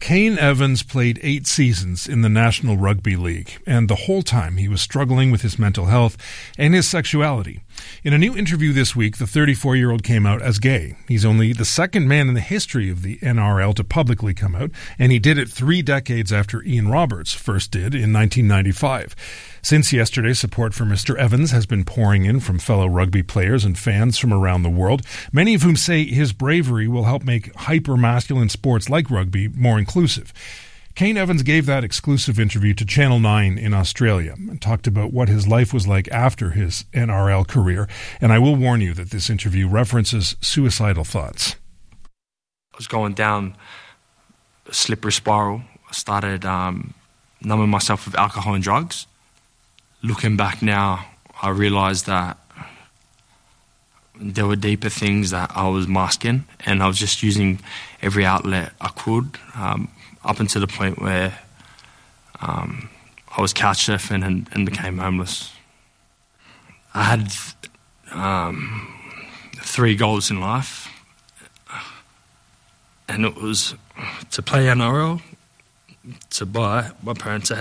Kane Evans played 8 seasons in the National Rugby League, and the whole time he was struggling with his mental health and his sexuality. In a new interview this week, the 34-year-old came out as gay. He's only the second man in the history of the NRL to publicly come out, and he did it 3 decades after Ian Roberts first did in 1995. Since yesterday, support for Mr. Evans has been pouring in from fellow rugby players and fans from around the world, many of whom say his bravery will help make hyper-masculine sports like rugby more inclusive. Kane Evans gave that exclusive interview to Channel 9 in Australia and talked about what his life was like after his NRL career, and I will warn you that this interview references suicidal thoughts. I was going down a slippery spiral. I started numbing myself with alcohol and drugs. Looking back now, I realised that there were deeper things that I was masking, and I was just using every outlet I could, up until the point where I was couch surfing and became homeless. I had 3 goals in life, and it was to play NRL, to buy my parents a house,